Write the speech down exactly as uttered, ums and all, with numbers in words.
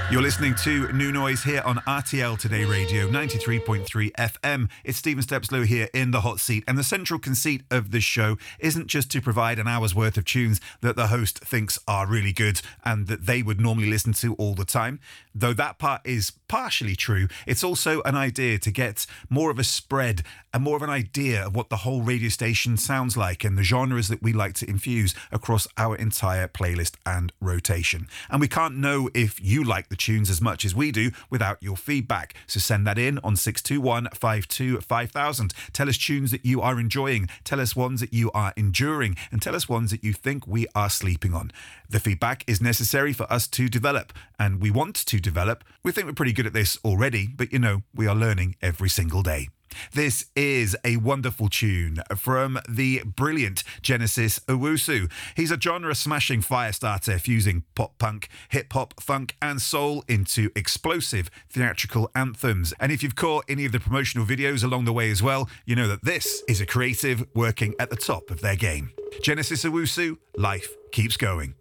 You're listening to New Noise here on R T L Today Radio, ninety-three point three F M. It's Stephen Stepslow here in the hot seat, and the central conceit of this show isn't just to provide an hour's worth of tunes that the host thinks are really good and that they would normally listen to all the time. Though that part is partially true, it's also an idea to get more of a spread and more of an idea of what the whole radio station sounds like and the genres that we like to infuse across our entire playlist and rotation. And we can't know if you like the tunes as much as we do without your feedback. So send that in on six two one, five two five thousand. Tell us tunes that you are enjoying. Tell us ones that you are enduring. And tell us ones that you think we are sleeping on. The feedback is necessary for us to develop, and we want to develop. We think we're pretty good at this already, but you know, we are learning every single day. This is a wonderful tune from the brilliant Genesis Owusu. He's a genre-smashing fire starter, fusing pop-punk, hip-hop, funk and soul into explosive theatrical anthems. And if you've caught any of the promotional videos along the way as well, you know that this is a creative working at the top of their game. Genesis Owusu, life keeps going.